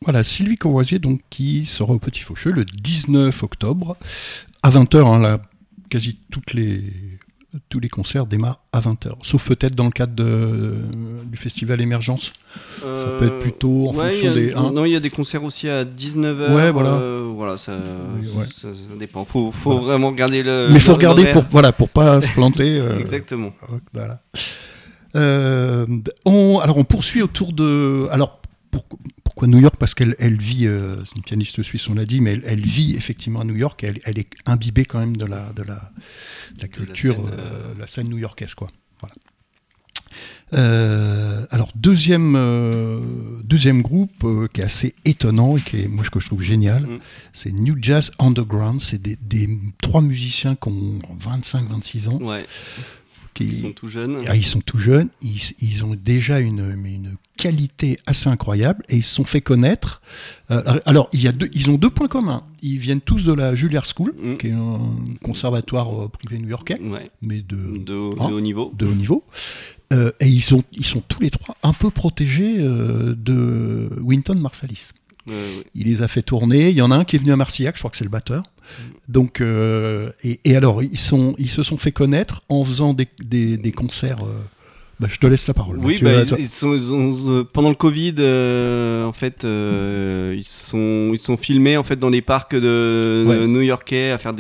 Voilà, Sylvie Courvoisier, donc, qui sera au Petit Faucheux le 19 octobre, à 20h. Hein, là, quasi tous les concerts démarrent à 20h. Sauf peut-être dans le cadre du festival Émergence. Ça peut être plutôt en fonction des... Non, il y a des concerts aussi à 19h. Ouais, voilà. Voilà, ça dépend. Faut voilà. vraiment regarder le... Mais il faut regarder pour pas se planter. Exactement. Voilà. On poursuit autour de... Alors, pourquoi New York ? Parce qu'elle vit, c'est une pianiste suisse, on l'a dit, mais elle vit effectivement à New York. Elle est imbibée quand même de la culture, la scène new-yorkaise, quoi. Voilà. Alors deuxième groupe qui est assez étonnant et que je trouve génial, c'est New Jazz Underground. C'est des 3 musiciens qui ont 25-26 ans. Ouais. Ils sont tout jeunes. Ils sont tout jeunes. Ils ont déjà une qualité assez incroyable et ils se sont fait connaître. Alors, ils ont 2 points communs. Ils viennent tous de la Juilliard School, qui est un conservatoire privé new-yorkais, mais de haut niveau. De haut niveau. Et ils sont tous les 3 un peu protégés de Wynton Marsalis. Il les a fait tourner. Il y en a un qui est venu à Marcillac, je crois que c'est le batteur. Donc, et alors, ils se sont fait connaître en faisant des concerts. Je te laisse la parole. Oui, pendant le Covid, en fait, ils sont filmés en fait dans les parcs new-yorkais à faire